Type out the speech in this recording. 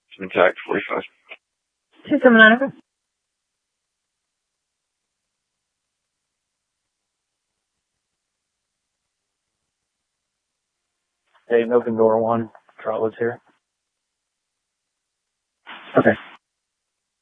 Contact 45. 279. Hey, open door 1. Trotwood's here. Okay.